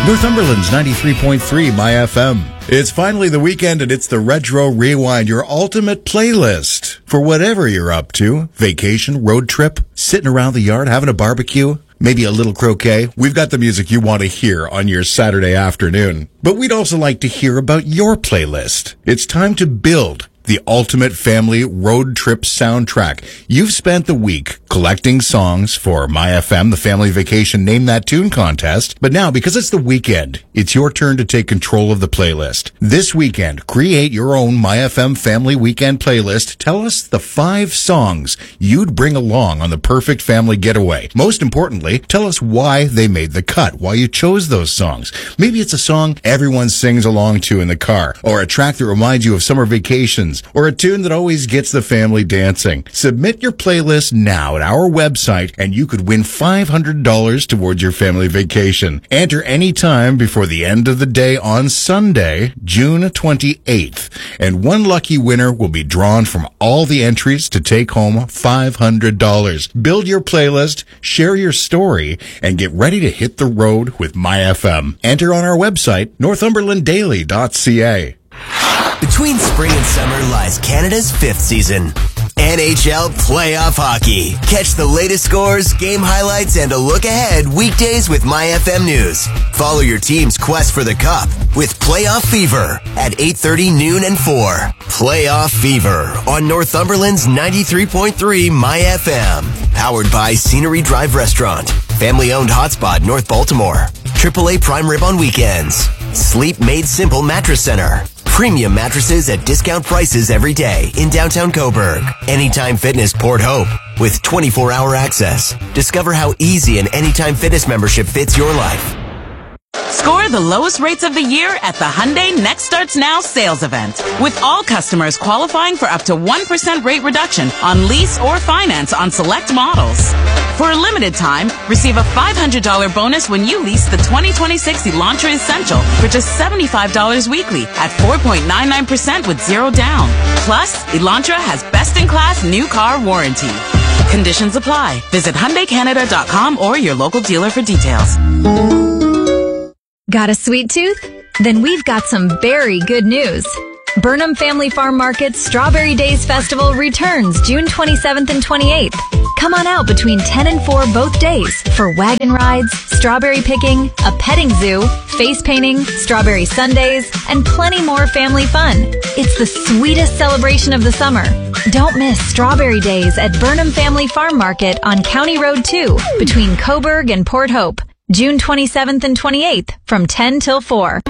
Northumberland's 93.3 My FM. It's finally the weekend and it's the Retro Rewind, your ultimate playlist for whatever you're up to. Vacation, road trip, sitting around the yard, having a barbecue, maybe a little croquet. We've got the music you want to hear on your Saturday afternoon. But we'd also like to hear about your playlist. It's time to build the ultimate family road trip soundtrack. You've spent the week collecting songs for My FM, the Family Vacation Name That Tune contest. But now, because it's the weekend, it's your turn to take control of the playlist. This weekend, create your own My FM Family Weekend playlist. Tell us the 5 songs you'd bring along on the perfect family getaway. Most importantly, tell us why they made the cut, why you chose those songs. Maybe it's a song everyone sings along to in the car, or a track that reminds you of summer vacations, or a tune that always gets the family dancing. Submit your playlist now at our website and you could win $500 towards your family vacation. Enter any time before the end of the day on Sunday, June 28th. And one lucky winner will be drawn from all the entries to take home $500. Build your playlist, share your story, and get ready to hit the road with My FM. Enter on our website, northumberlanddaily.ca. Between spring and summer lies Canada's 5th season. NHL Playoff Hockey. Catch the latest scores, game highlights, and a look ahead weekdays with My FM News. Follow your team's quest for the Cup with Playoff Fever at 8:30, noon, and 4. Playoff Fever on Northumberland's 93.3 My FM. Powered by Scenery Drive Restaurant. Family-owned hotspot North Baltimore. AAA Prime Rib on weekends. Sleep Made Simple Mattress Center. Premium mattresses at discount prices every day in downtown Coburg. Anytime Fitness Port Hope with 24-hour access. Discover how easy an Anytime Fitness membership fits your life. Score the lowest rates of the year at the Hyundai Next Starts Now sales event, with all customers qualifying for up to 1% rate reduction on lease or finance on select models. For a limited time, receive a $500 bonus when you lease the 2026 Elantra Essential for just $75 weekly at 4.99% with zero down. Plus, Elantra has best-in-class new car warranty. Conditions apply. Visit HyundaiCanada.com or your local dealer for details. Got a sweet tooth? Then we've got some very good news. Burnham Family Farm Market's Strawberry Days Festival returns June 27th and 28th. Come on out between 10 and 4 both days for wagon rides, strawberry picking, a petting zoo, face painting, strawberry sundaes, and plenty more family fun. It's the sweetest celebration of the summer. Don't miss Strawberry Days at Burnham Family Farm Market on County Road 2 between Coburg and Port Hope. June 27th and 28th from 10 till 4.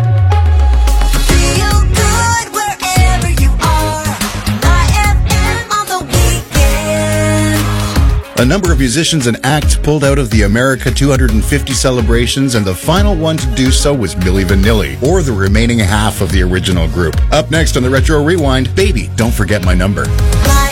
A number of musicians and acts pulled out of the America 250 celebrations, and the final one to do so was Milli Vanilli, or the remaining half of the original group. Up next on the Retro Rewind, Baby, Don't Forget My Number.